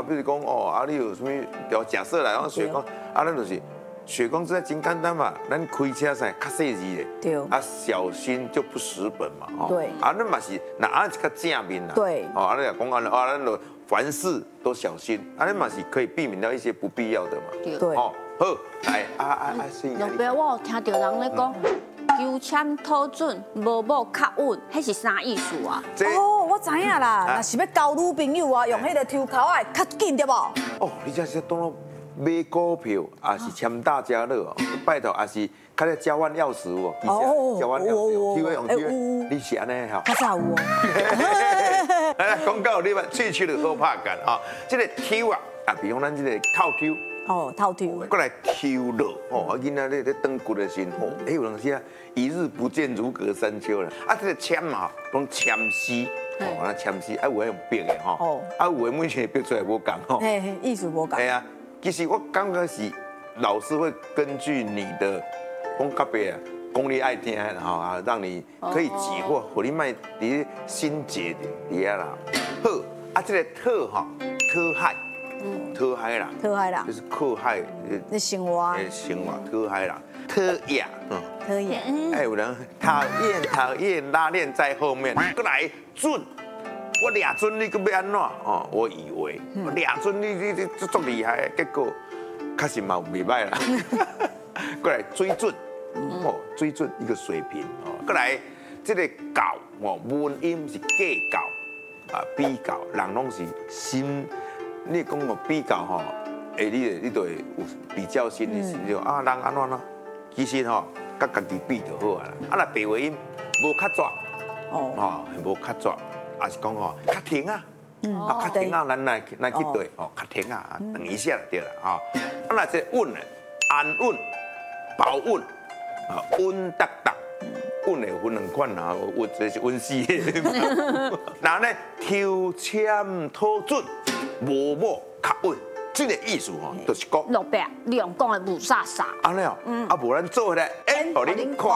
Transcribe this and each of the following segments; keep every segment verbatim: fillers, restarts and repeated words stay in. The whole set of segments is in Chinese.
比如讲哦，啊，你有什么？就假设来讲血光，啊，咱就是血光之灾真简单嘛，咱开车噻，较细致的， 对， 啊，小心就不蚀本嘛，哦， 对， 啊，那嘛是那啊是较正面啦， 对， 哦，啊，你讲啊，啊，咱就凡事都小心，啊，那嘛是可以避免掉一些不必要的嘛， 对， 哦，好，来，啊啊啊，所以老爸，我有听到人咧讲，求签讨准，无某较稳，迄是啥意思啊？ 哦，我知影啦，若是要交女朋友啊，用迄个抽口仔较紧对无？ 哦，你这是当了买股票，还是签大家乐哦？拜托，还是较咧交换钥匙哦？ 哦交换钥匙，机会用机会， 有你是安尼哈？ 较早有哦。 来来，广告你们喙齿就好拍干啊！这个抽啊，啊，比方咱这个套抽。 哦，套抽。 过来抽落，哦，啊，囡仔咧咧长骨的时候，哎，有人说一日不见如隔三秋啦。啊，这个签嘛，讲签诗，哦，那签诗，啊，有诶用笔的吼，哦，啊，有诶每天笔出来无共吼。 嘿嘿，意思无共。 哎呀，其实我感觉是老师会根据你的讲较白啊，讲你爱听的吼啊，让你可以解惑，互你卖你心结底下啦。好，啊，这个特哈特害。讨海啦， 讨海啦， 就是靠海的生活， 的生活讨海啦，讨厌，嗯， 讨厌， 哎，有人讨厌讨厌拉链在后面，过来准，我俩准你搁要安怎？哦，我以为我俩准你你你足厉害，结果确实嘛袂歹啦，过来追准，哦，追准一个水平哦，过来这个教哦，文音是计较啊，比较人拢是心。你讲个比较吼，哎，你你就会有比较心的，就啊人安怎啦？其实吼，甲家己比就好啊啦。啊，若白话音无较绝，哦，吼，无较绝，也是讲吼较停啊，啊较停啊，咱来来去对，哦较停啊，等一下就对啦，吼。啊，若这稳的，安稳、保稳，啊稳当当，稳的分两款啊，稳这是稳死的。然后呢，抽签讨准。无某较稳，这个意思吼，就是讲。 老爸，你用讲的无啥啥。 安尼哦，啊无咱做下来，哎，互恁看。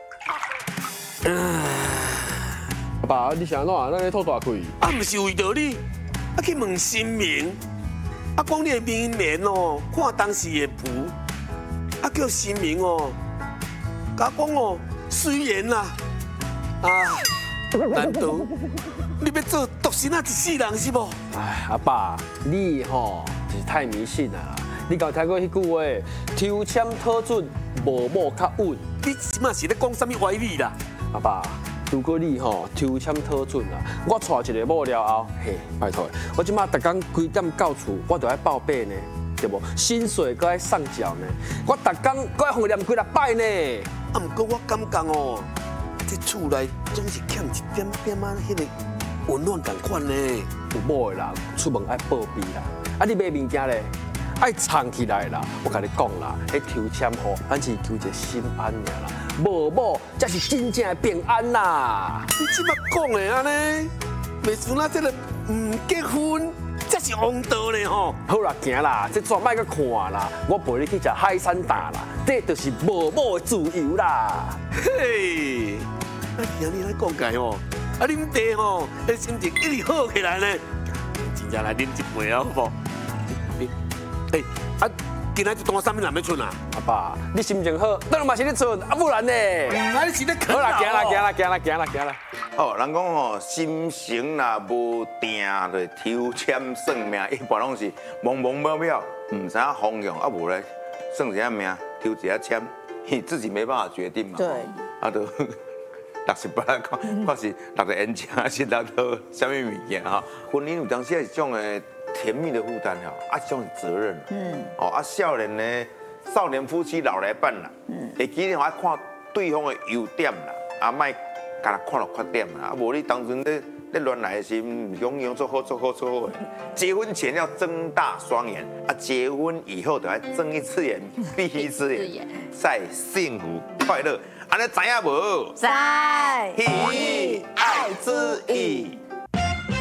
爸，你想怎啊？咱咧吐大气？ 啊，毋是为着你，啊去问新明，啊讲你的面面哦，看当时的谱，啊叫新明哦，甲讲哦，虽然啦，啊，难道你要做独身啊一世人是无？ 哎，阿爸，你吼就是太迷信啦！你敢有听过迄句话？抽签讨准，无某较稳。 你即马是咧讲什么歪理啦？ 阿爸，如果你吼抽签讨准啦，我娶一个某了后，嘿，拜托，我即马逐工几点到厝，我都爱报备呢，对无？薪水搁爱上缴呢，我逐工搁爱互念几六摆呢。 啊，毋过我感觉哦，这厝内总是欠一点点啊，迄个。温暖同款呢， 有某的人出门爱报备啦，啊你买物件咧爱藏起来啦。我甲你讲啦，迄抽签吼，咱是求一个心安尔啦，无某才是真正的平安啦。 你即摆讲的安尼，袂输那这个唔结婚，才是王道呢吼。 好啦，行啦，这全卖个看啦，我陪你去食海产大啦，这就是无某的自由啦。 嘿，啊听你来讲解哦。啊，恁爸吼，迄心情一直好起来呢，真正来啉一杯啊，好不？哎，啊，今仔日当啥物人要出啊？ 阿爸，你心情好，当然嘛是咧出，啊不然呢？ 啊，你是咧啃好啦，行啦，行啦，行啦，行啦，行啦。 哦，人讲吼，心情若无定，就抽签算命，一般拢是懵懵渺渺，唔知影方向，啊无咧算一下命，抽一下签，你自己没办法决定嘛。 对。 啊都。六十八看，看是六个演讲，还是六到什么物件哈？婚姻有当时是一种诶甜蜜的负担哈，啊，一种责任。嗯。哦，啊，少年呢，少年夫妻老来伴啦。嗯。会记得还看对方的优点啦，啊，莫干看到缺点啦，啊，无你当阵咧咧乱来的时，永远做好做好做好的。结婚前要睁大双眼，啊，结婚以后就要睁一只眼闭一只眼，再幸福快乐。安尼知影无？ 知。 喜爱之意。